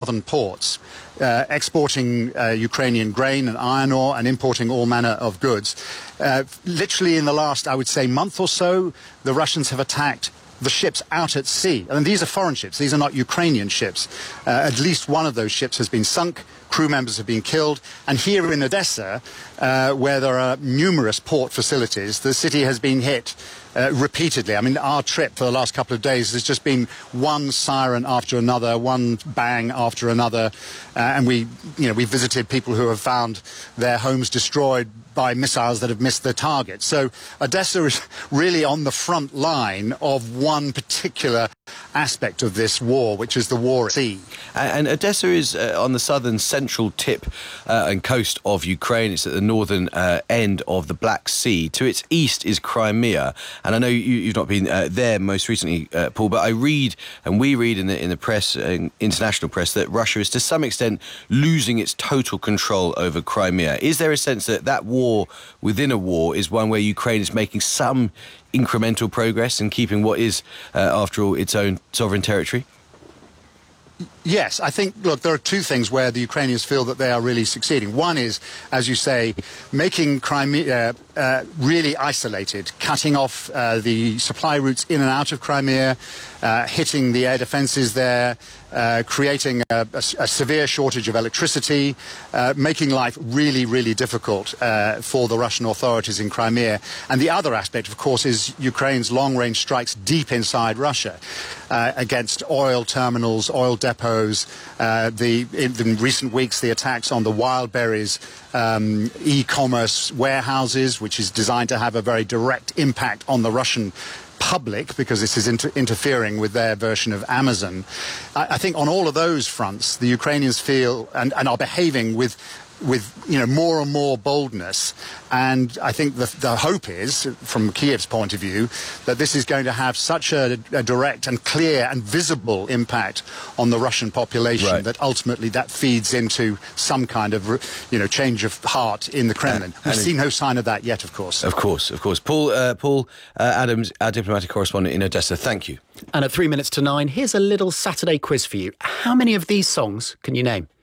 southern ports, exporting Ukrainian grain and iron ore and importing all manner of goods. Literally in the last, I would say, month or so, the Russians have attacked the ships out at sea. And these are foreign ships. These are not Ukrainian ships. At least one of those ships has been sunk. Crew members have been killed. And here in Odessa, where there are numerous port facilities, the city has been hit repeatedly. I mean, our trip for the last couple of days has just been one siren after another, one bang after another. And we visited people who have found their homes destroyed by missiles that have missed their target. So Odessa is really on the front line of one particular aspect of this war, which is the war at sea. And Odessa is on the southern central tip and coast of Ukraine. It's at the northern end of the Black Sea. To its east is Crimea. And I know you've not been there most recently, Paul, but I read, and we read in the press, international press, that Russia is to some extent losing its total control over Crimea. Is there a sense that that war within a war is one where Ukraine is making some incremental progress in keeping what is, after all, its own sovereign territory? Yes, I think, look, there are two things where the Ukrainians feel that they are really succeeding. One is, as you say, making Crimea really isolated, cutting off the supply routes in and out of Crimea, hitting the air defences there, creating a severe shortage of electricity, making life really, really difficult for the Russian authorities in Crimea. And the other aspect, of course, is Ukraine's long-range strikes deep inside Russia against oil terminals, oil depots. In recent weeks, the attacks on the Wildberries e-commerce warehouses, which is designed to have a very direct impact on the Russian public, because this is interfering with their version of Amazon. I think on all of those fronts, the Ukrainians feel and are behaving with more and more boldness. And I think the hope is, from Kiev's point of view, that this is going to have such a direct and clear and visible impact on the Russian population that ultimately that feeds into some kind of, change of heart in the Kremlin. We've seen no sign of that yet, of course. Of course. Paul Adams, our diplomatic correspondent in Odessa, thank you. And at 9:03, here's a little Saturday quiz for you. How many of these songs can you name?